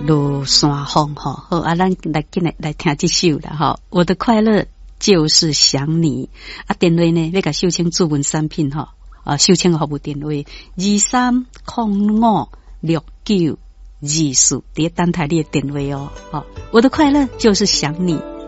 落山风吼，好啊，咱来进来听这首啦吼。我的快乐就是想你啊，电话呢要甲秀清注文产品吼，秀清服务电话23056924，伫等待你的电话哦。我的快乐就是想你。